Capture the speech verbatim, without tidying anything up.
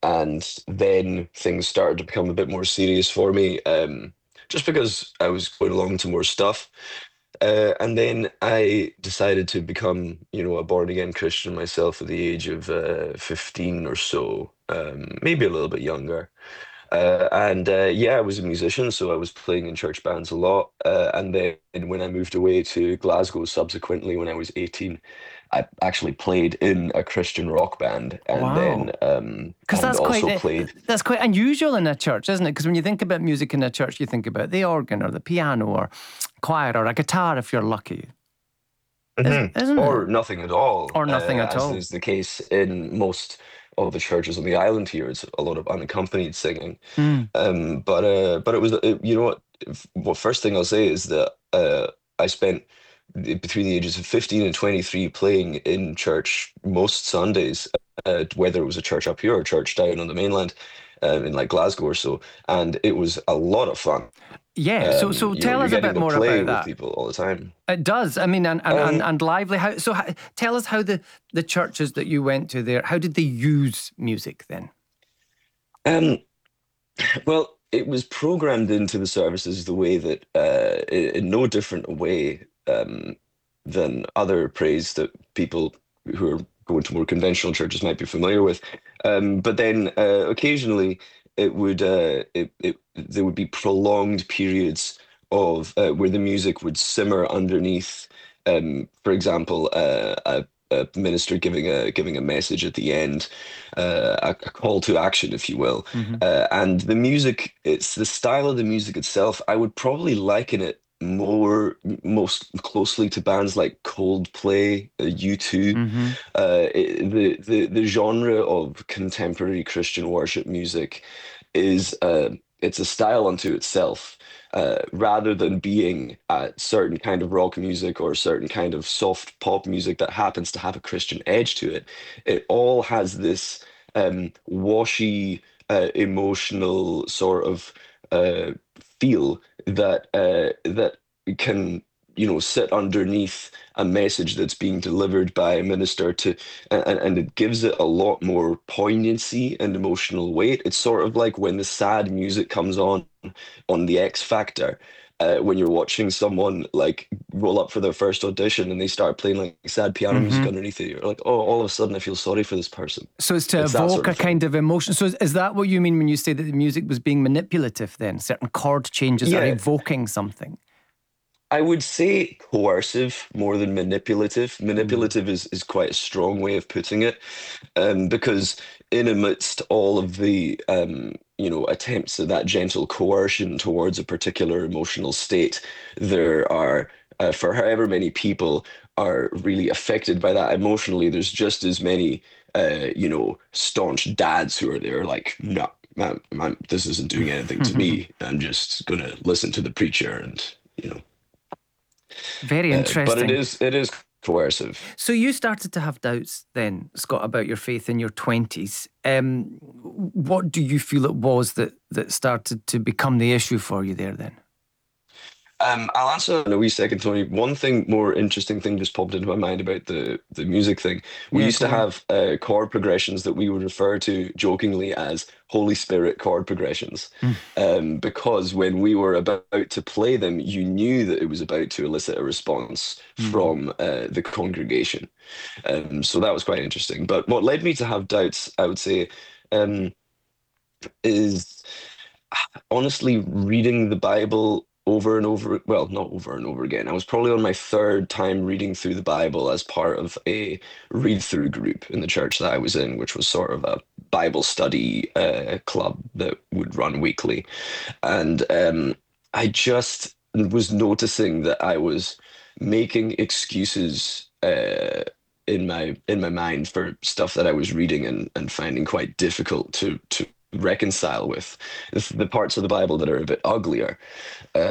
and then things started to become a bit more serious for me, um, just because I was going along to more stuff. Uh, and then I decided to become, you know, a born again Christian myself at the age of uh, fifteen or so, um, maybe a little bit younger. Uh, and uh, yeah, I was a musician, so I was playing in church bands a lot. Uh, and then when I moved away to Glasgow subsequently, when I was eighteen, I actually played in a Christian rock band, and then Wow. um, Because and that's quite also uh, played. that's quite unusual in a church, isn't it? Because when you think about music in a church, you think about the organ or the piano or choir or a guitar if you're lucky, Is, Mhm. isn't it? Or nothing at all, Or nothing uh, at as all. is the case in most of the churches on the island here. It's a lot of unaccompanied singing. Mm. Um, but uh, but it was it, you know what? If- What first thing I'll say is that uh, I spent the- between the ages of fifteen and twenty-three playing in church most Sundays, uh, whether it was a church up here or a church down on the mainland, um, in like Glasgow or so, and it was a lot of fun. Yeah. So Um, so you know, tell you're us a getting bit to more play about with that. people all the time. It does. I mean, and and, and, Um, and lively. How so? How, tell us how the the churches that you went to there. How did they use music then? um, Well, it was programmed into the services the way that, uh, i- in no different a way um, than other praise that people who are going to more conventional churches might be familiar with. Um, but then uh, occasionally it would uh, it, it there would be prolonged periods of uh, where the music would simmer underneath. Um, for example, uh, a, a minister giving a giving a message at the end, uh, a, a call to action, if you will. Hmm. Uh, and the music, it's the style of the music itself. I would probably liken it more, most closely to bands like Coldplay, uh, U two. Hmm. Uh, it- the, the, the genre of contemporary Christian worship music is, uh, it's a style unto itself. Uh, rather than being a certain kind of rock music or a certain kind of soft pop music that happens to have a Christian edge to it, it all has this um, washy, uh, emotional sort of uh, feel that uh, that can, you know, sit underneath a message that's being delivered by a minister to, and, and it gives it a lot more poignancy and emotional weight. It's sort of like when the sad music comes on on the X Factor. Uh, when you're watching someone like roll up for their first audition and they start playing like sad piano music Hmm. underneath it, you're like, oh, all of a sudden I feel sorry for this person. So it's to It's that evoke sort a of thing. kind of emotion. So is, is that what you mean when you say that the music was being manipulative then? Certain chord changes are Yeah, evoking something. I would say coercive more than manipulative. Mm. Manipulative is, is quite a strong way of putting it, um, because in amidst all of the um, you know, attempts at that gentle coercion towards a particular emotional state, there are, uh, for however many people are really affected by that emotionally, there's just as many uh, you know, staunch dads who are there like, no, man, man, this isn't doing anything to me. I'm just gonna listen to the preacher and you know. Very Uh, but it interesting. is it is coercive. So you started to have doubts then, Scott, about your faith in your twenties. Um, what do you feel it was that that started to become the issue for you there then? Um, I'll answer in a wee second, Tony. One thing, more interesting thing just popped into my mind about the the music thing. We Yeah, used to go on. have uh, chord progressions that we would refer to jokingly as Holy Spirit chord progressions, Mm. um, because when we were about to play them, you knew that it was about to elicit a response Mm. from uh, the congregation. Um, so that was quite interesting. But what led me to have doubts, I would say, um, is honestly reading the Bible over and over, well, not over and over again. I was probably on my third time reading through the Bible as part of a read-through group in the church that I was in, which was sort of a Bible study uh, club that would run weekly. And um, I just was noticing that I was making excuses uh, in my in my mind for stuff that I was reading and, and finding quite difficult to to reconcile with the the parts of the Bible that are a bit uglier.